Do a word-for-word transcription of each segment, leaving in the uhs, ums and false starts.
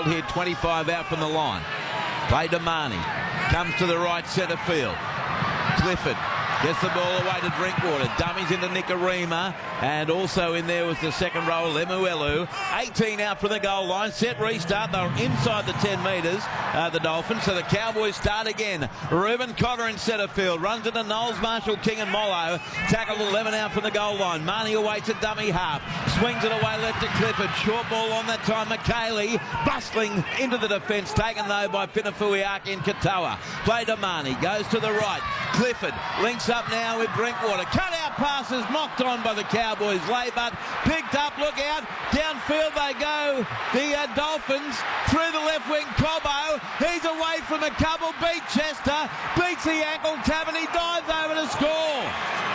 tackled here, twenty-five out from the line. Play to Marnie. Comes to the right centre field. Clifford gets the ball away to Drinkwater. Dummies into Nikorima. And also in there was the second row, Lemuelu. eighteen out from the goal line. Set restart. They're inside the ten metres, uh, the Dolphins. So the Cowboys start again. Reuben Cotter in centre field. Runs into Knowles, Marshall, King and Mollo. Tackled eleven out from the goal line. Marnie awaits a dummy half. Swings it away left to Clifford. Short ball on that time. McKaylee bustling into the defence. Taken though by Pinafuiaki and Katoa. Play to Marnie. Goes to the right. Clifford links up now with Drinkwater. Cut out passes knocked on by the Cowboys. Laybutt picked up. Look out. Downfield they go. The uh, Dolphins through the left wing. Cobbo. He's away from a couple. Beat Chester. Beats the ankle tab and he dives over to score.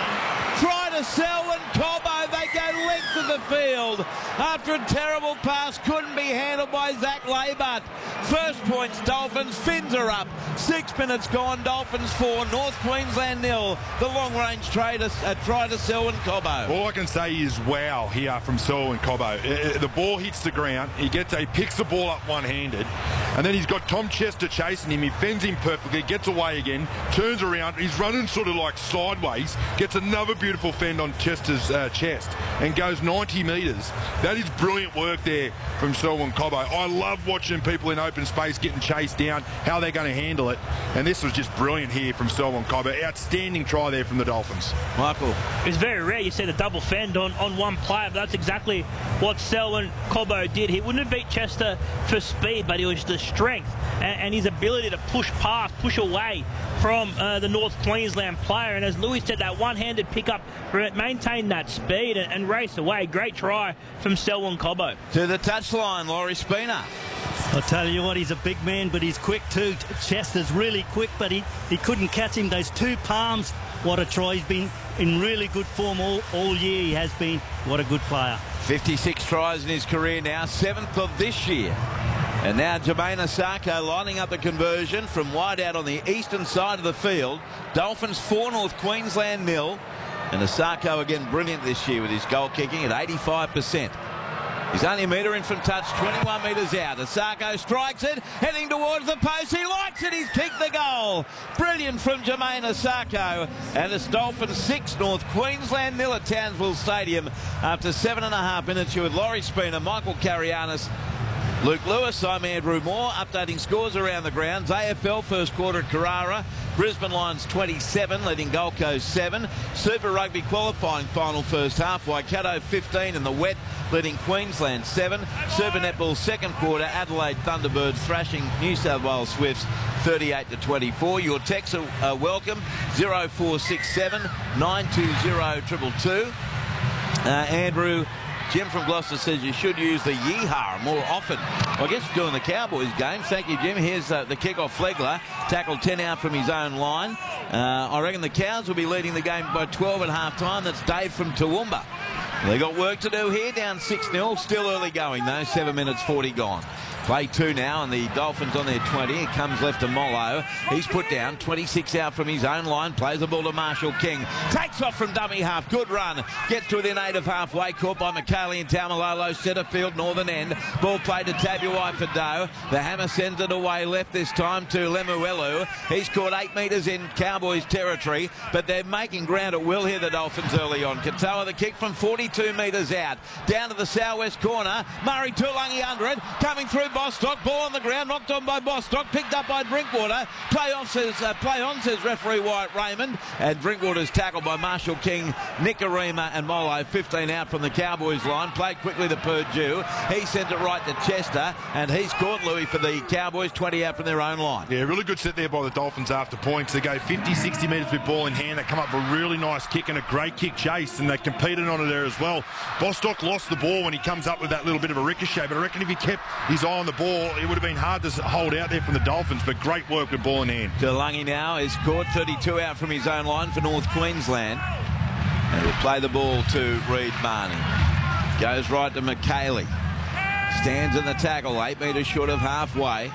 Try to Selwyn Cobbo. They go length of the field after a terrible pass couldn't be handled by Zach Laybutt. First points Dolphins. Fins are up. Six minutes gone. Dolphins four. North Queensland nil. The long range trade uh, try to Selwyn Cobbo. All I can say is wow here from Selwyn Cobbo. Uh, the ball hits the ground. He gets he picks the ball up one-handed, and then he's got Tom Chester chasing him. He fends him perfectly. Gets away again. Turns around. He's running sort of like sideways. Gets another beautiful fend on Chester's uh, chest and goes ninety metres. That is brilliant work there from Selwyn Cobbo. I love watching people in open space getting chased down, how they're going to handle it. And this was just brilliant here from Selwyn Cobbo. Outstanding try there from the Dolphins. Michael. It's very rare you see the double fend on, on one player, but that's exactly what Selwyn Cobbo did. He wouldn't have beat Chester for speed, but it was the strength and, and his ability to push past, push away from uh, the North Queensland player. And as Louis said, that one-handed pickup maintained that speed and, and race away. Great try from Selwyn Cobbo. To the touchline, Laurie Spina. I'll tell you what, he's a big man, but he's quick too. Chester's really quick, but he, he couldn't catch him. Those two palms, what a try. He's been in really good form all, all year. He has been. What a good player. fifty-six tries in his career now, seventh of this year. And now Jermaine Asako lining up the conversion from wide out on the eastern side of the field. Dolphins four, North Queensland nil. And Asako again brilliant this year with his goal kicking at eighty-five percent. He's only a metre in from touch, twenty-one metres out. Asako strikes it, heading towards the post. He likes it. He's kicked the goal. Brilliant from Jermaine Asako. And it's Dolphins six, North Queensland nil at Townsville Stadium after seven and a half minutes. Here with Laurie Spina, Michael Carianis, Luke Lewis. I'm Andrew Moore, updating scores around the grounds. A F L first quarter at Carrara. Brisbane Lions twenty-seven, leading Gold Coast seven. Super Rugby qualifying final first half. Waikato fifteen in the wet, leading Queensland seven. Super Netball second quarter. Adelaide Thunderbirds thrashing New South Wales Swifts thirty-eight to twenty-four. Your texts are uh, welcome. zero four six seven, nine two zero, two two two. Uh, Andrew, Jim from Gloucester says you should use the yeehaw more often. Well, I guess doing the Cowboys game. Thank you, Jim. Here's uh, the kick-off. Flegler tackled ten out from his own line. Uh, I reckon the Cows will be leading the game by twelve at half-time. That's Dave from Toowoomba. They got work to do here, down six nil. Still early going, though. seven minutes forty gone. Play two now, and the Dolphins on their twenty. It comes left to Mollo. He's put down, twenty-six out from his own line. Plays the ball to Marshall King. Takes off from dummy half. Good run. Gets to within eight of halfway. Caught by McKaylee and Taumalolo. Centre field, northern end. Ball played to Tabuai for Doe. The hammer sends it away left this time to Lemuelu. He's caught eight metres in Cowboys territory, but they're making ground at will here, the Dolphins, early on. Katoa, the kick from forty-two metres out. Down to the southwest corner. Murray Tuolangi under it. Coming through Bostock, ball on the ground, knocked on by Bostock, picked up by Drinkwater. Play on, says, uh, play on, says referee Wyatt Raymond. And Drinkwater's tackled by Marshall King, Nikorima and Mollo. fifteen out from the Cowboys line. Played quickly to Purdue. He sends it right to Chester, and he's caught Louis for the Cowboys, twenty out from their own line. Yeah, really good set there by the Dolphins after points. They go fifty, sixty metres with ball in hand. They come up with a really nice kick and a great kick chase, and they competed on it there as well. Bostock lost the ball when he comes up with that little bit of a ricochet, but I reckon if he kept his eye on the ball, it would have been hard to hold out there from the Dolphins, but great work with ball in hand. Tuolangi now is caught, thirty-two out from his own line for North Queensland. And he'll play the ball to Reed Marnie. Goes right to McKaylee. Stands in the tackle, eight metres short of halfway.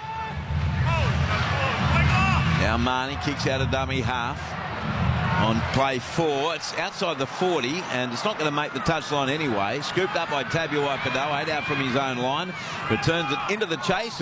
Now Marnie kicks out a dummy half. On play four, it's outside the forty, and it's not going to make the touchline anyway. Scooped up by Tabuai Fidow, eight out from his own line. Returns it into the chase.